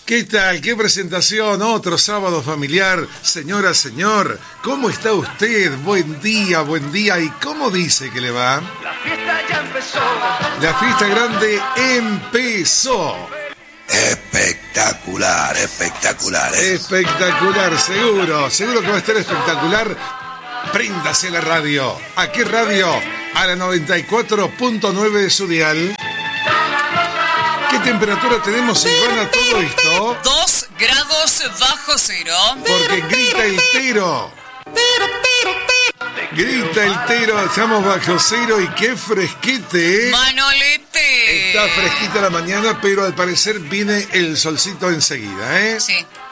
¿Qué tal? ¿Qué presentación? Otro sábado familiar. Señora, señor, ¿cómo está usted? Buen día. ¿Y cómo dice que le va? La fiesta ya empezó. La fiesta grande empezó. Espectacular. Espectacular, seguro que va a estar espectacular. Préndase la radio. ¿A qué radio? A la 94.9 de su dial. ¿Qué temperatura tenemos, Ivana, todo esto? 2 grados bajo cero. Porque grita el tero. Grita el tero, estamos bajo cero y qué fresquete, ¿eh? Manolete. Está fresquita la mañana, pero al parecer viene el solcito enseguida, ¿eh? Sí.